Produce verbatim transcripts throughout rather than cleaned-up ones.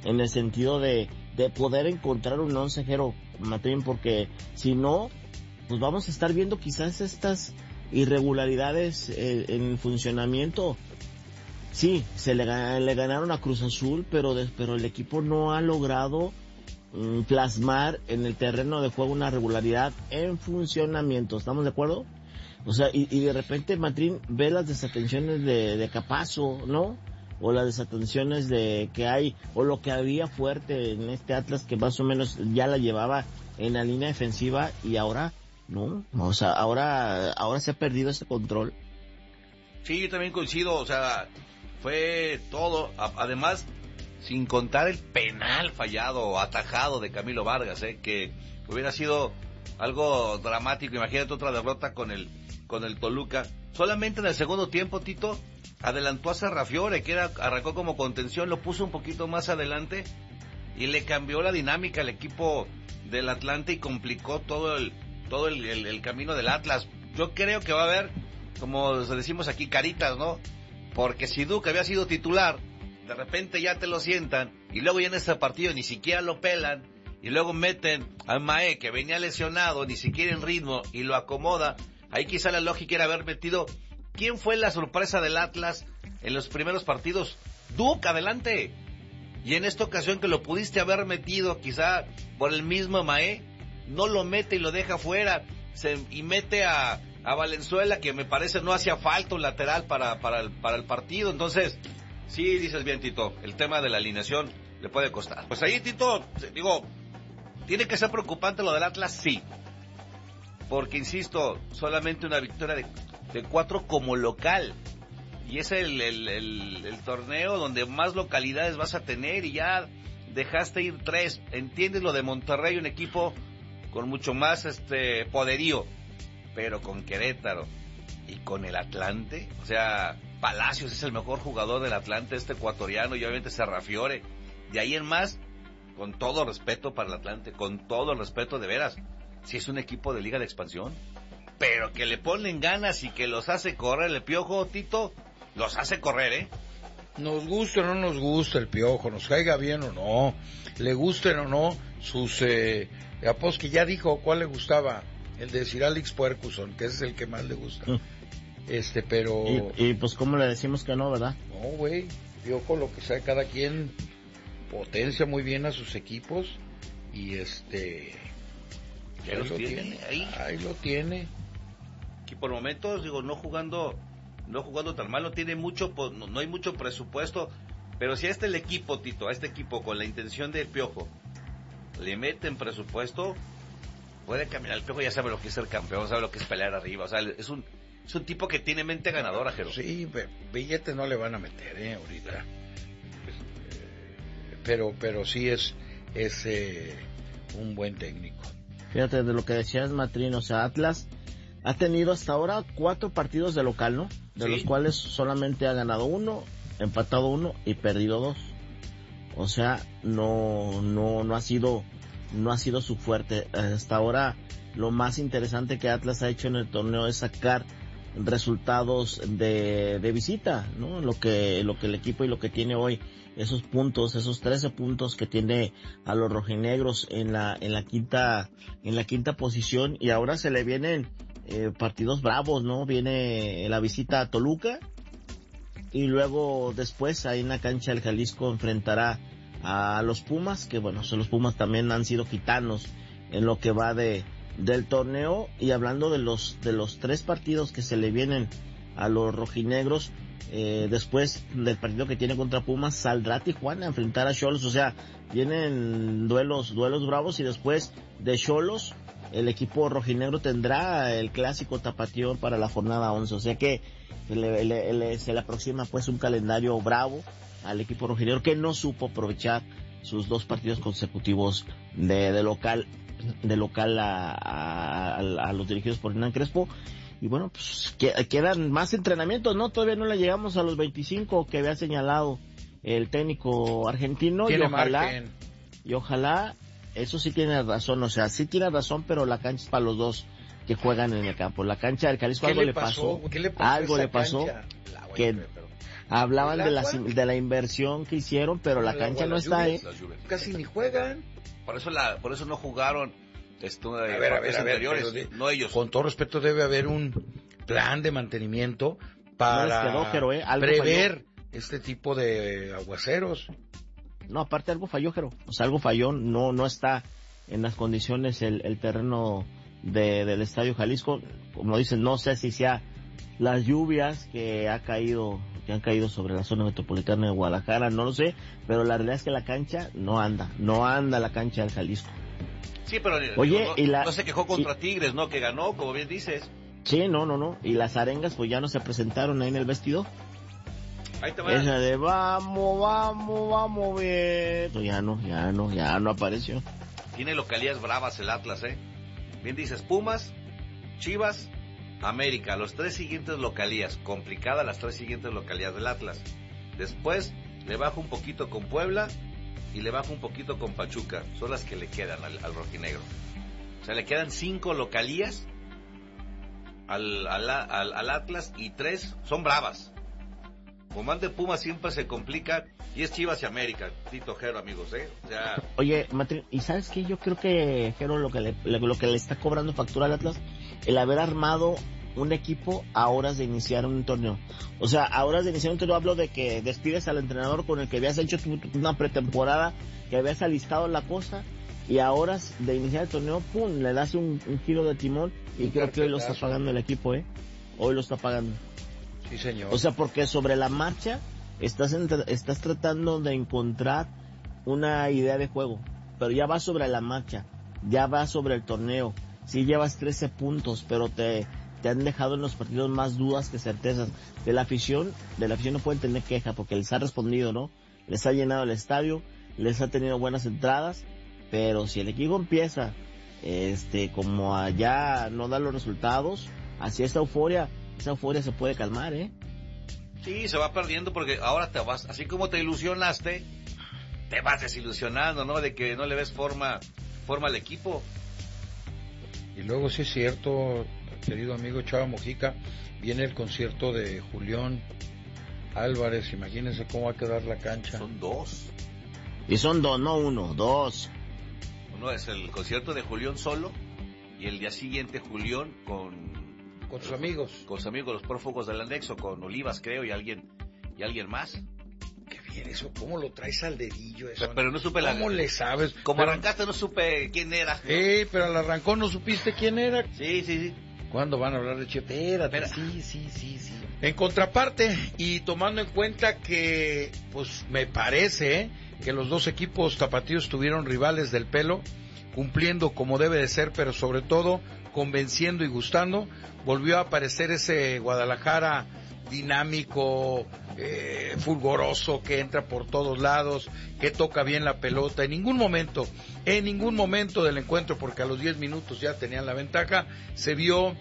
en el sentido de, de poder encontrar un once, Jero, Matrín, porque si no, pues vamos a estar viendo quizás estas irregularidades eh, en el funcionamiento. Sí, se le, le ganaron a Cruz Azul, pero, de, pero el equipo no ha logrado mm, plasmar en el terreno de juego una regularidad en funcionamiento. ¿Estamos de acuerdo? O sea, y, y de repente Matrín ve las desatenciones de, de Capazo, ¿no? O las desatenciones de que hay, o lo que había fuerte en este Atlas que más o menos ya la llevaba en la línea defensiva y ahora, ¿no? O sea, ahora, ahora se ha perdido ese control. Sí, yo también coincido, o sea, fue todo, a, además, sin contar el penal fallado, atajado de Camilo Vargas, eh, que hubiera sido algo dramático. Imagínate otra derrota con el, con el Toluca. Solamente en el segundo tiempo, Tito, adelantó a Serrafiore, que era, arrancó como contención, lo puso un poquito más adelante, y le cambió la dinámica al equipo del Atlante y complicó todo el, todo el, el, el camino del Atlas. Yo creo que va a haber, como decimos aquí, caritas, ¿no? Porque si Duque había sido titular, de repente ya te lo sientan, y luego ya en ese partido ni siquiera lo pelan, y luego meten a Mae, que venía lesionado, ni siquiera en ritmo, y lo acomoda. Ahí quizá la lógica era haber metido. ¿Quién fue la sorpresa del Atlas en los primeros partidos? Duque, adelante. Y en esta ocasión que lo pudiste haber metido, quizá por el mismo Mae, no lo mete y lo deja fuera, se, y mete a a Valenzuela, que me parece no hacía falta un lateral para para el, para el partido. Entonces, sí, dices bien, Tito, el tema de la alineación le puede costar. Pues ahí, Tito, digo, tiene que ser preocupante lo del Atlas, sí, porque insisto, solamente una victoria de, de cuatro como local, y es el, el, el, el torneo donde más localidades vas a tener, y ya dejaste ir tres. Entiendes lo de Monterrey, un equipo con mucho más este poderío, pero con Querétaro y con el Atlante, o sea, Palacios es el mejor jugador del Atlante, este ecuatoriano, y obviamente Serrafiore. De ahí en más, con todo respeto para el Atlante, con todo el respeto de veras, si es un equipo de liga de expansión, pero que le ponen ganas y que los hace correr el Piojo, Tito, los hace correr, ¿eh? Nos gusta o no nos gusta el Piojo, nos caiga bien o no, le gusten o no sus... Eh, após que ya dijo cuál le gustaba, el de Sir Alex Ferguson, que es el que más le gusta. Mm. Este, pero... Y, y pues cómo le decimos que no, ¿verdad? No, güey, Piojo, lo que sea, cada quien potencia muy bien a sus equipos, y este... Ya los tiene, tiene, ahí. Ahí lo tiene. Y por momentos, digo, no jugando, no jugando tan mal, no tiene mucho, no, no hay mucho presupuesto, pero si a este el equipo, Tito, a este equipo con la intención del Piojo, le meten presupuesto, puede caminar. El Piojo ya sabe lo que es ser campeón, sabe lo que es pelear arriba, o sea, es un, es un tipo que tiene mente ganadora, Jero. Sí, billete no le van a meter, eh, ahorita. Pero, pero sí es, es eh, un buen técnico. Fíjate de lo que decías, Matrín, o sea, Atlas ha tenido hasta ahora cuatro partidos de local, ¿no? De sí. Los cuales solamente ha ganado uno, empatado uno y perdido dos. O sea, no, no, no ha sido, no ha sido su fuerte. Hasta ahora, lo más interesante que Atlas ha hecho en el torneo es sacar resultados de, de visita, ¿no? Lo que, lo que el equipo y lo que tiene hoy, esos puntos, esos trece puntos que tiene a los rojinegros en la, en la quinta, en la quinta posición, y ahora se le vienen, eh, partidos bravos, ¿no? Viene la visita a Toluca, y luego después ahí en la cancha del Jalisco enfrentará a los Pumas, que bueno, son los Pumas también han sido gitanos en lo que va de, del torneo. Y hablando de los, de los tres partidos que se le vienen a los rojinegros, eh, después del partido que tiene contra Pumas, saldrá a Tijuana a enfrentar a Xolos. O sea, vienen duelos, duelos bravos, y después de Xolos, el equipo rojinegro tendrá el clásico tapatío para la jornada once. O sea que le, le, le, se le aproxima pues un calendario bravo al equipo rojinegro, que no supo aprovechar sus dos partidos consecutivos de, de local, de local a, a, a los dirigidos por Hernán Crespo. Y bueno, pues que, quedan más entrenamientos, ¿no? Todavía no le llegamos a los veinticinco que había señalado el técnico argentino, y ojalá, margen. y ojalá, eso sí tiene razón, o sea, sí tiene razón, pero la cancha es para los dos que juegan en el campo. La cancha del Jalisco algo le pasó, pasó? ¿Qué le pasó algo le pasó, que, Hablaban de la, de la inversión que hicieron, pero la cancha no está, ¿eh? Casi ni juegan. Por eso la, por eso no jugaron esto, a ver, a ver, a ver, anteriores, de, no ellos. Con todo respeto, debe haber un plan de mantenimiento para no quedó, Jero, ¿eh? prever falló. Este tipo de aguaceros. No, aparte algo falló, Jero. O sea, algo falló, no, no está en las condiciones el, el terreno de, del Estadio Jalisco. Como dicen, no sé si sea las lluvias que ha caído, que han caído sobre la zona metropolitana de Guadalajara, no lo sé, pero la realidad es que la cancha no anda, no anda la cancha del Jalisco. Sí, pero Oye, no, y la, no se quejó contra y, Tigres, ¿no? Que ganó, como bien dices. Sí, no, no, no. Y las arengas pues ya no se presentaron ahí en el vestidor. Ahí te va. Esa de vamos, vamos, vamos, bien. Pues ya no, ya no, ya no apareció. Tiene localidades bravas el Atlas, ¿eh? Bien dices, Pumas, Chivas, América. Los tres siguientes localías. Complicadas las tres siguientes localidades del Atlas. Después le bajo un poquito con Puebla y le bajo un poquito con Pachuca. Son las que le quedan al, al rojinegro. O sea, le quedan cinco localías al, al, al, al Atlas y tres son bravas. Como de Pumas siempre se complica y es Chivas y América. Tito Jero, amigos, ¿eh? O sea... Oye, Matri, ¿y sabes qué? Yo creo que Jero lo que le, lo que le está cobrando factura al Atlas, el haber armado un equipo a horas de iniciar un torneo. O sea, a horas de iniciar un torneo hablo de que despides al entrenador con el que habías hecho tu, una pretemporada, que habías alistado la cosa, y a horas de iniciar el torneo, pum, le das un, un giro de timón, y creo que hoy lo está pagando el equipo, ¿eh? Hoy lo está pagando. Sí, señor. O sea, porque sobre la marcha estás, entre, estás tratando de encontrar una idea de juego, pero ya va sobre la marcha, ya va sobre el torneo. Sí llevas trece puntos, pero te... te han dejado en los partidos más dudas que certezas. De la afición, de la afición no pueden tener queja porque les ha respondido, ¿no? Les ha llenado el estadio, les ha tenido buenas entradas, pero si el equipo empieza, este, como allá no da los resultados, así esa euforia, esa euforia se puede calmar, ¿eh? Sí, se va perdiendo porque ahora te vas, así como te ilusionaste, te vas desilusionando, ¿no? De que no le ves forma, forma al equipo. Y luego sí es cierto, querido amigo Chava Mojica, viene el concierto de Julián Álvarez, imagínense cómo va a quedar la cancha. Son dos. Y son dos, no uno, dos. Uno es el concierto de Julián solo y el día siguiente Julián con... Con sus amigos. Con sus amigos, los prófugos del anexo, con Olivas creo y alguien, y alguien más. Qué bien eso, ¿cómo lo traes al dedillo eso? Pero, pero no supe la... ¿Cómo le sabes? Como pero... arrancaste no supe quién era. Sí, pero al arrancón no supiste quién era. Sí, sí, sí. ¿Cuándo van a hablar de Chepera? Sí, sí, sí, sí. En contraparte, y tomando en cuenta que, pues me parece ¿eh? que los dos equipos tapatíos tuvieron rivales del pelo, cumpliendo como debe de ser, pero sobre todo convenciendo y gustando, volvió a aparecer ese Guadalajara dinámico, eh, fulgoroso, que entra por todos lados, que toca bien la pelota. En ningún momento, en ningún momento del encuentro, porque a los diez minutos ya tenían la ventaja, se vio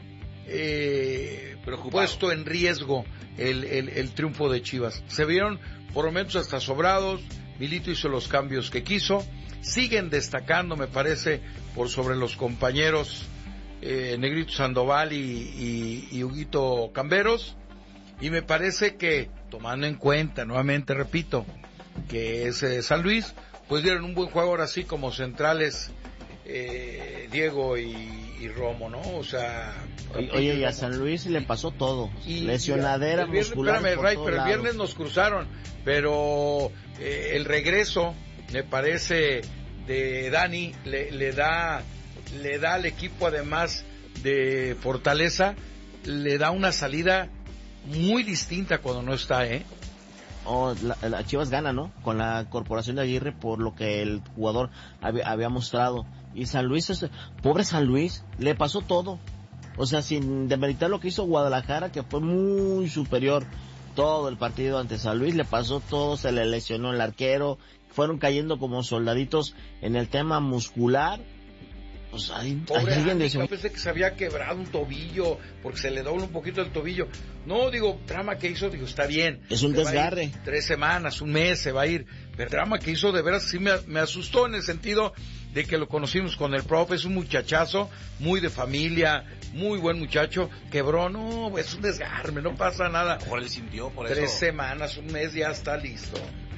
eh, puesto en riesgo el, el, el triunfo de Chivas. Se vieron por momentos hasta sobrados. Milito hizo los cambios que quiso. Siguen destacando, me parece, por sobre los compañeros eh, Negrito Sandoval y, y, y Huguito Camberos. Y me parece que, tomando en cuenta, nuevamente repito, que es eh, San Luis, pues dieron un buen juego ahora sí como centrales eh, Diego y, y Romo, ¿no? O sea... Oye, y a San Luis le pasó todo. Y, lesionadera y viernes, muscular. Espérame, Ray, pero el viernes nos cruzaron, pero eh, el regreso, me parece, de Dani, le, le da le da al equipo, además de fortaleza, le da una salida muy distinta cuando no está, ¿eh? Oh, la, la Chivas gana, ¿no? Con la corporación de Aguirre por lo que el jugador había, había mostrado. Y San Luis, pobre San Luis, le pasó todo. O sea, sin demeritar lo que hizo Guadalajara, que fue muy superior todo el partido ante San Luis, le pasó todo, se le lesionó el arquero, fueron cayendo como soldaditos en el tema muscular. Pues ahí, pobre ahí Andy, yo pensé que se había quebrado un tobillo, porque se le dobla un poquito el tobillo. No, digo, drama que hizo, digo, está bien. Es un desgarre. Tres semanas, un mes se va a ir. Pero drama que hizo, de veras, sí me, me asustó en el sentido de que lo conocimos con el profe, es un muchachazo, muy de familia, muy buen muchacho, quebró, no, es un desgarme, no pasa nada. Por él sintió, por Tres eso. semanas, un mes, ya está listo.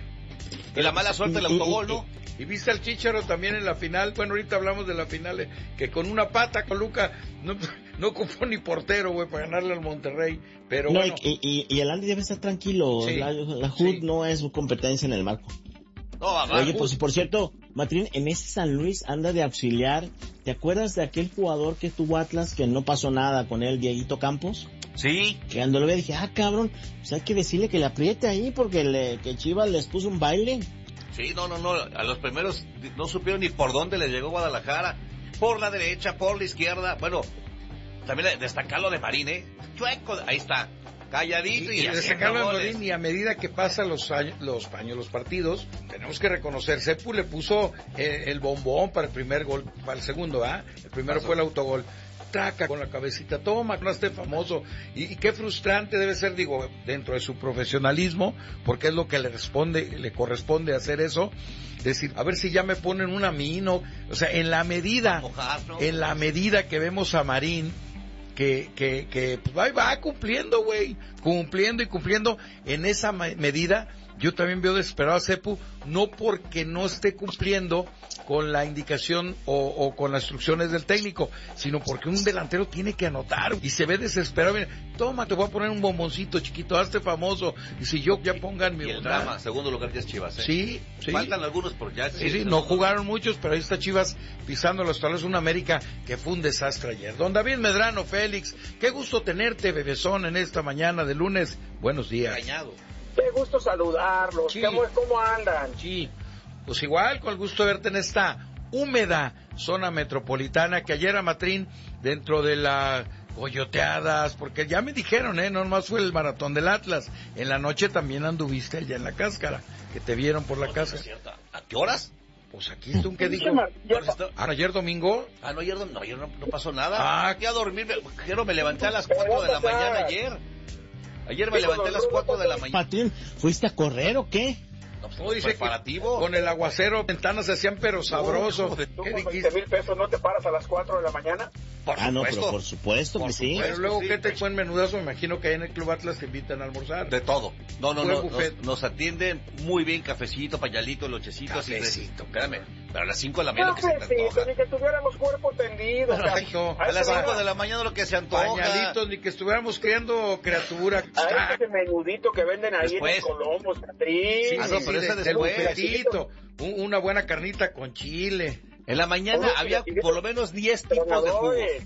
Y la mala suerte del autogol, ¿no? Y viste al Chícharo también en la final, bueno, ahorita hablamos de la final, eh, que con una pata Coluca no, no ocupó ni portero, güey, para ganarle al Monterrey, pero no, bueno. Y, y, y el Andy debe estar tranquilo, Sí, la, la H U D sí. no es su competencia en el marco. No, abajo. Oye, pues por cierto, Matrín, en ese San Luis anda de auxiliar, ¿te acuerdas de aquel jugador que tuvo Atlas que no pasó nada con él, Dieguito Campos? Sí. Que cuando lo vi dije, ah, cabrón, pues hay que decirle que le apriete ahí porque le, que Chivas les puso un baile. Sí, no, no, no, a los primeros no supieron ni por dónde les llegó Guadalajara, por la derecha, por la izquierda, bueno, también destacar lo de Marín, ¿eh? Chueco, ahí está, calladito y, y, y haciendo destacarlo a goles. Marín, y a medida que pasan los años, los años, los partidos, tenemos que reconocer, Sepu le puso eh, el bombón para el primer gol, para el segundo, ¿ah? El primero Pasó. fue el autogol. Traca con la cabecita, toma, no esté famoso, y, y qué frustrante debe ser, digo, dentro de su profesionalismo, porque es lo que le responde, le corresponde hacer eso, decir, a ver si ya me ponen un amino, o sea, en la medida, Mojar, ¿no? en la medida que vemos a Marín, que, que, que pues, va, va cumpliendo, güey, cumpliendo y cumpliendo, en esa ma- medida, yo también veo desesperado a Sepu, no porque no esté cumpliendo con la indicación o, o con las instrucciones del técnico, sino porque un delantero tiene que anotar y se ve desesperado. Mira, toma, te voy a poner un bomboncito chiquito, hazte famoso, y si yo ya pongan mi Y el lugar. drama, segundo lugar ya es Chivas, ¿eh? Sí, sí. Faltan algunos por ya. Sí, sí, no jugaron muchos, pero ahí está Chivas pisando los talones, una América que fue un desastre ayer. Don David Medrano, Félix, qué gusto tenerte, bebezón, en esta mañana de lunes. Buenos días. Engañado. Qué gusto saludarlos. Sí. ¿Cómo, ¿Cómo andan? Sí, pues igual, con el gusto de verte en esta húmeda zona metropolitana que ayer a Matrín, dentro de las coyoteadas, porque ya me dijeron, eh, no nomás fue el maratón del Atlas, en la noche también anduviste allá en la cáscara, que te vieron por la No, casa. es cierto. ¿A qué horas? Pues aquí está un que dijo, Ya- ah, ayer domingo, Ah, no, ayer no, no, ayer no, no pasó nada. Ah. Fui a dormir, me, quiero, me levanté a las cuatro de la mañana ayer. Ayer me levanté a las cuatro de la mañana. Matrín, ¿fuiste a correr o qué? No, pues, no, dice que preparativo. con el aguacero, ventanas se hacían pero sabroso. hijo de- ¿Tú ¿Qué con dijiste? veinte mil pesos no te paras a las cuatro de la mañana? Por Ah, no, supuesto. pero por supuesto Por que sí. supuesto. Pero luego, sí, ¿qué te pues. fue en menudazo? Me imagino que ahí en el Club Atlas te invitan a almorzar. De todo. No, no, Buen no. buffet. Nos, nos atienden muy bien, cafecito, pañalito, lochecito. así de- Cafecito. Espérame, pero a las cinco de la mañana No, que se te Cafecito, antoja. ni que tuviéramos cuerpo tendido. Perfecto. A A las esa cinco hora, de la mañana lo que se antoja. Pañalitos, ni que estuviéramos criando criatura. a ese menudito que venden ahí Después. en los Colombos, Catrín. Sí, Ah, sí, no, sí, pero de- ese del después. bufetito. Un- una buena carnita con chile. En la mañana Oye, había y de- por lo menos diez tipos de jugos. Entrenadores.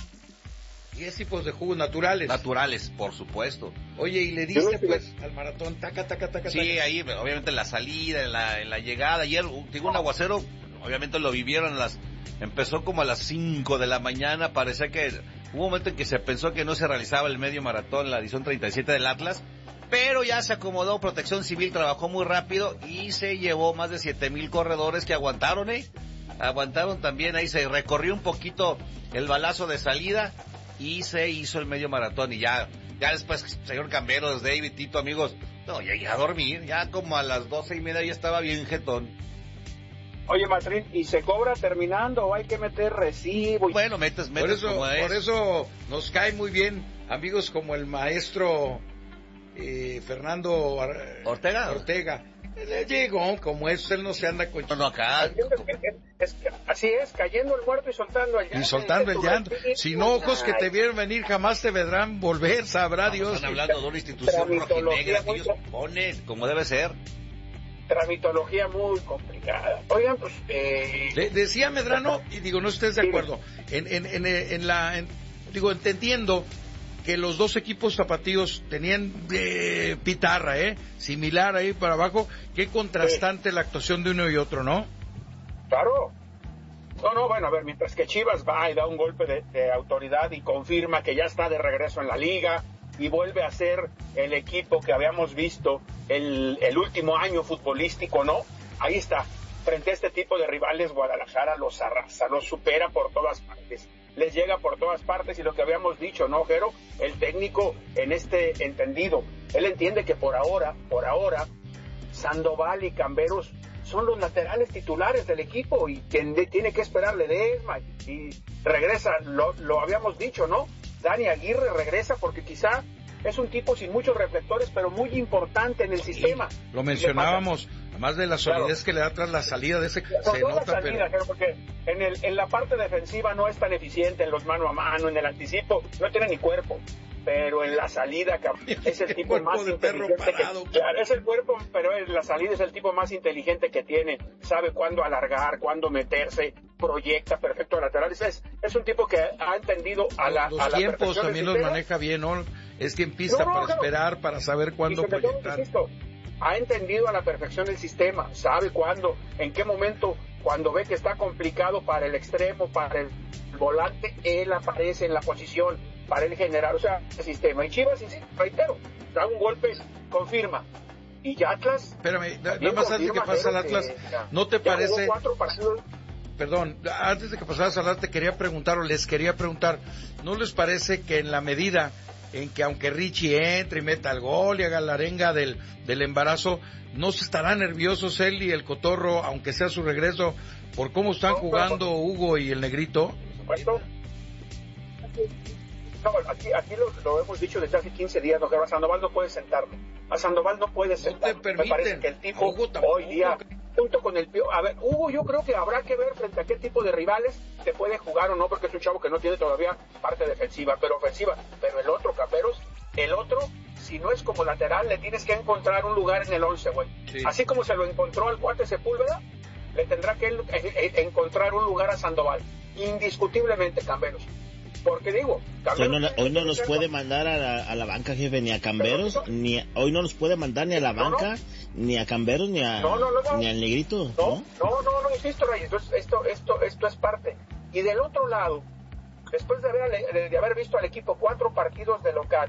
diez tipos de jugos naturales. Naturales, por supuesto. Oye, y le diste pues al maratón, taca, taca, taca, Sí, taca. ahí, obviamente en la salida, en la, en la llegada. Ayer, uh, digo, un aguacero, obviamente lo vivieron las... Empezó como a las cinco de la mañana, parecía que... Hubo un momento en que se pensó que no se realizaba el medio maratón, la edición treinta y siete del Atlas, pero ya se acomodó, Protección Civil trabajó muy rápido y se llevó más de siete mil corredores que aguantaron, ¿eh? Aguantaron también, ahí se recorrió un poquito el balazo de salida y se hizo el medio maratón y ya, ya después, señor Camberos, David, Tito, amigos, no, llegué a dormir, ya como a las doce y media ya estaba bien jetón. Oye, Matrín, ¿y se cobra terminando o hay que meter recibo? Bueno, metes, Por metes eso, como es. por eso nos cae muy bien amigos como el maestro eh, Fernando Ar- ¿Ortega? Ortega. Le llegó, como es, él no se anda con... No, no, acá. Es- es- así es, cayendo el muerto y soltando el llanto. Y soltando el llanto. Sin ojos que te vieron venir, jamás te verán volver, sabrá Vamos, Dios. están hablando de una institución Tramitología rojinegra que muy ellos ponen, como debe ser. Tramitología muy complicada. Oigan, pues... Eh, De- decía Medrano, y digo, no estés de acuerdo, en, en, en, en la, en- digo, entendiendo que los dos equipos tapatíos tenían eh, pitarra, ¿eh? Similar ahí para abajo, qué contrastante la actuación de uno y otro, ¿no? Claro. No, no, bueno, a ver, mientras que Chivas va y da un golpe de, de autoridad y confirma que ya está de regreso en la liga y vuelve a ser el equipo que habíamos visto el, el último año futbolístico, ¿no? Ahí está. Frente a este tipo de rivales, Guadalajara los arrasa, los supera por todas partes. Les llega por todas partes y lo que habíamos dicho, ¿no, Jero? El técnico en este entendido, él entiende que por ahora, por ahora, Sandoval y Camberos son los laterales titulares del equipo y quien de, tiene que esperar Ledesma y, y regresa, lo, lo habíamos dicho, ¿no? Dani Aguirre regresa porque quizá es un tipo sin muchos reflectores, pero muy importante en el sistema. Sí, lo mencionábamos, además de la solidez claro. que le da tras la salida de ese, no, se no nota, la salida, pero... porque en, el, en la parte defensiva no es tan eficiente, en los mano a mano, en el anticipo, no tiene ni cuerpo. Pero en la salida, es el tipo más inteligente parado, que, claro, es el cuerpo, pero en la salida es el tipo más inteligente que tiene, sabe cuándo alargar, cuándo meterse, proyecta perfecto lateral, es, es un tipo que ha entendido a la los a la tiempos también los maneja bien, ¿no? Es que empieza no, no, para no, esperar, para saber cuándo proyectar. Insisto, ha entendido a la perfección el sistema, sabe cuándo, en qué momento, cuando ve que está complicado para el extremo, para el volante, él aparece en la posición para él generar, o sea, el sistema. Y Chivas, sí, sí, reitero, da un golpe, confirma. Y ya Atlas... Espérame, nada más antes de que pase al Atlas, que, ¿no te parece...? Perdón, antes de que pasaras al Atlas te quería preguntar, o les quería preguntar, ¿no les parece que en la medida en que aunque Richie entre y meta el gol y haga la arenga del, del embarazo, no se estará nerviosos él y el Cotorro, aunque sea su regreso, por cómo están no, jugando no, Hugo y el Negrito? Por supuesto. No, aquí, aquí lo, lo hemos dicho desde hace quince días, no, que a Sandoval no puede sentarlo. A Sandoval no puede sentarlo. No Me parece que el tipo hoy día, junto con el Pío, a ver, Hugo, yo creo que habrá que ver frente a qué tipo de rivales te puede jugar o no, porque es un chavo que no tiene todavía parte defensiva, pero ofensiva. Pero el otro, Caperos, el otro, si no es como lateral, le tienes que encontrar un lugar en el once, güey. Sí. Así como se lo encontró al cuate Sepúlveda, le tendrá que el, el, el, encontrar un lugar a Sandoval. Indiscutiblemente, Camberos. Porque digo, hoy no, hoy no nos puede mandar a la, a la banca, jefe, ni a Camberos, no, ni a, hoy no nos puede mandar ni a la banca, no, no. ni a Camberos, ni a no, no, no, ni al Negrito. No, no, no, no, insisto, Reyes, esto, esto, esto es parte. Y del otro lado, después de haber, de, de haber visto al equipo cuatro partidos de local,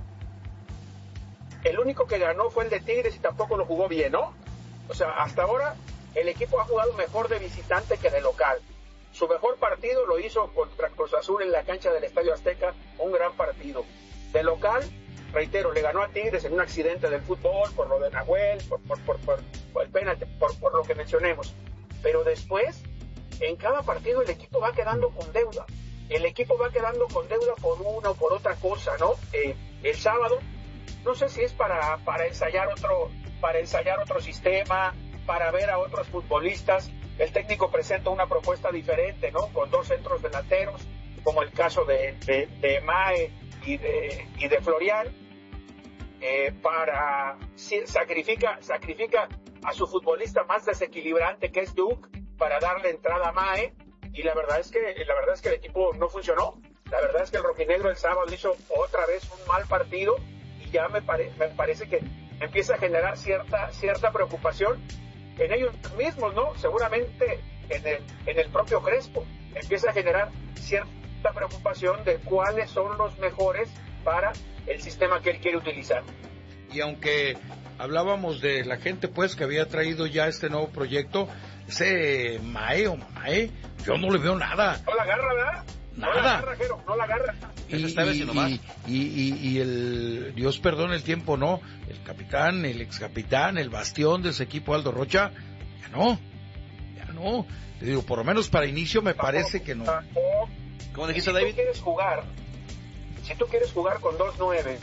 el único que ganó fue el de Tigres y tampoco lo jugó bien, ¿no? O sea, hasta ahora el equipo ha jugado mejor de visitante que de local. Su mejor partido lo hizo contra Cruz Azul en la cancha del Estadio Azteca, un gran partido. De local, reitero, le ganó a Tigres en un accidente del fútbol, por lo de Nahuel, por, por, por, por, por el penalti, por, por lo que mencionemos. Pero después, en cada partido el equipo va quedando con deuda. El equipo va quedando con deuda por una o por otra cosa, ¿no? Eh, el sábado, no sé si es para, para ensayar otro, para ensayar otro sistema, para ver a otros futbolistas. El técnico presenta una propuesta diferente, ¿no? Con dos centros delanteros, como el caso de, de, de Mae y de, y de Florian, eh, para sí, sacrifica, sacrifica a su futbolista más desequilibrante, que es Duke, para darle entrada a Mae, y la verdad es que, la verdad es que el equipo no funcionó. La verdad es que el rojinegro el sábado hizo otra vez un mal partido, y ya me, pare, me parece que empieza a generar cierta, cierta preocupación en ellos mismos, ¿no? Seguramente en el, en el propio Crespo empieza a generar cierta preocupación de cuáles son los mejores para el sistema que él quiere utilizar. Y aunque hablábamos de la gente, pues, que había traído ya este nuevo proyecto, ese Mae o Mae, yo no le veo nada. No la agarra, ¿verdad? Nada. No la agarra, Jero, no la agarra. Y, y, y, y, y el, Dios perdone el tiempo, ¿no? El capitán, el ex capitán, el bastión de ese equipo, Aldo Rocha, ya no, ya no. Te digo, por lo menos para inicio me parece que no. ¿Cómo dijiste, si David? Tú quieres jugar, si tú quieres jugar con dos nueves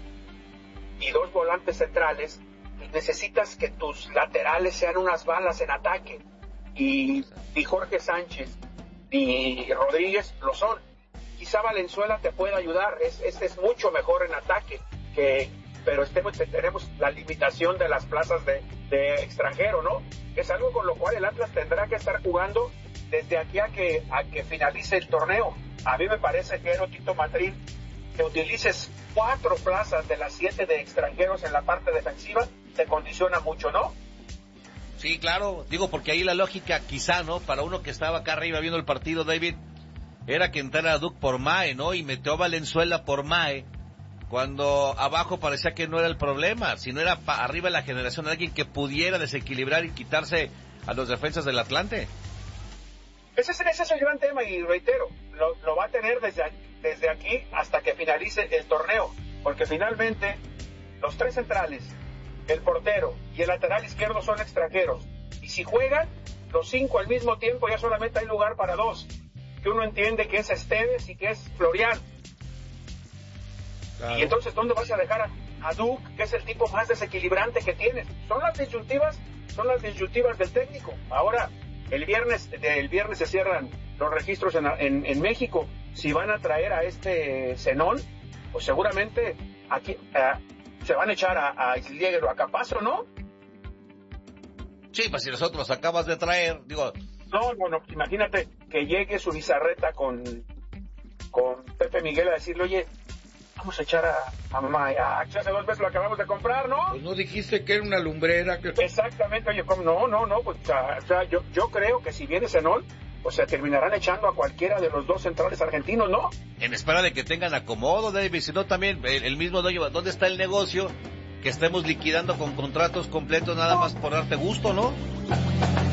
y dos volantes centrales, necesitas que tus laterales sean unas balas en ataque. Y, y Jorge Sánchez y Rodríguez lo son. Quizá Valenzuela te pueda ayudar, es, es, es mucho mejor en ataque, que, pero estemos, tenemos la limitación de las plazas de, de extranjero, ¿no? Es algo con lo cual el Atlas tendrá que estar jugando desde aquí a que, a que finalice el torneo. A mí me parece que, Tito Matrín, que utilices cuatro plazas de las siete de extranjeros en la parte defensiva, te condiciona mucho, ¿no? Sí, claro, digo, porque ahí la lógica, quizá, ¿no? Para uno que estaba acá arriba viendo el partido, David, era que entrara Duke por Mae, ¿no? Y metió a Valenzuela por Mae, cuando abajo parecía que no era el problema, sino era pa- arriba la generación de alguien que pudiera desequilibrar y quitarse a los defensas del Atlante. Ese es, ese es el gran tema, y reitero, lo, lo va a tener desde, desde aquí hasta que finalice el torneo, porque finalmente los tres centrales, el portero y el lateral izquierdo son extranjeros, y si juegan los cinco al mismo tiempo, ya solamente hay lugar para dos, que uno entiende que es Esteves y que es Florian. Claro. Y entonces, ¿dónde vas a dejar a, a Duke, que es el tipo más desequilibrante que tienes? Son las disyuntivas, son las disyuntivas del técnico. Ahora, el viernes, el viernes se cierran los registros en, en, en México. Si van a traer a este Zenón, pues seguramente aquí uh, se van a echar a, a Islieguer o a Capazo, ¿no? Sí, pues si nosotros los acabas de traer, digo... No, no, no, imagínate que llegue su bizarreta con, con Pepe Miguel a decirle, oye, vamos a echar a, a mamá, a echarse dos veces lo acabamos de comprar, ¿no? Pues no dijiste que era una lumbrera. Que... Exactamente, oye, ¿cómo? No, no, no, pues o sea, yo, yo creo que si viene Zenón, pues se terminarán echando a cualquiera de los dos centrales argentinos, ¿no? En espera de que tengan acomodo, David, si no también el, el mismo dueño, ¿dónde está el negocio? Que estemos liquidando con contratos completos nada más por darte gusto, ¿no?